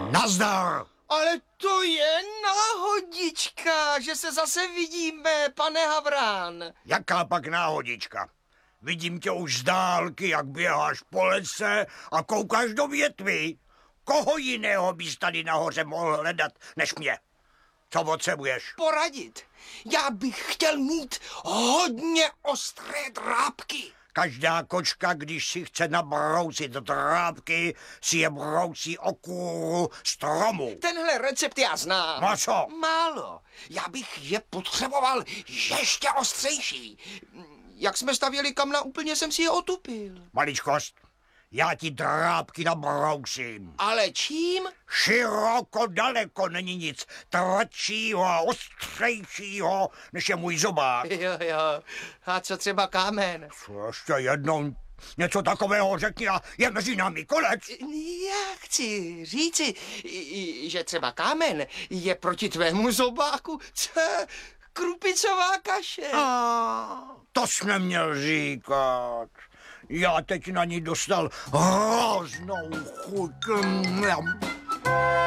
Nazdar! Ale to je náhodička, že se zase vidíme, pane Havrán. Jaká pak náhodička? Vidím tě už z dálky, jak běháš po lese a koukáš do větví. Koho jiného bys tady nahoře mohl hledat, než mě? Co potřebuješ? Poradit. Já bych chtěl mít hodně ostré drápky. Každá kočka, když si chce nabrousit drápky, si je brousí o kůru stromu. Tenhle recept já znám. No co? Málo. Já bych je potřeboval ještě ostřejší. Jak jsme stavěli kamna, úplně jsem si je otupil. Maličkost, já ti drápky nabrousím. Ale čím? Široko daleko není nic tvrdšího a ostřejšího, než je můj zobák. Jo. A co třeba kámen? Co ještě jednou něco takového řekni a je mezi námi konec. Já chci říci, že třeba kámen je proti tvému zobáku krupicová kaše. To jsi neměl říkat. Já teď na ní dostal hroznou chuť.